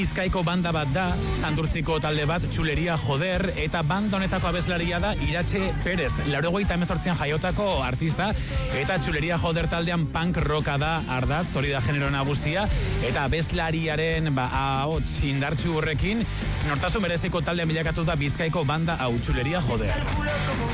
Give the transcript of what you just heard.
Bizkaiko banda bat da, Santurtziko talde bat, Txuleria Joder, eta banda honetako abeslaria da Iratxe Perez, 1988an jaiotako artista, eta Txuleria Joder taldean punk rocka da ardaz, hori da genero nagusia, eta abeslariaren ahots indartsu horrekin, nortasun bereziko taldean bilakatu da Bizkaiko banda hau, Txuleria Joder.